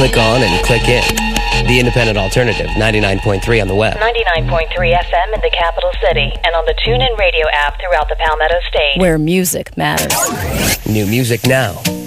click on and click in. The Independent Alternative, 99.3 on the web. 99.3 FM in the capital city and on the TuneIn Radio app throughout the Palmetto State. Where music matters. New music now.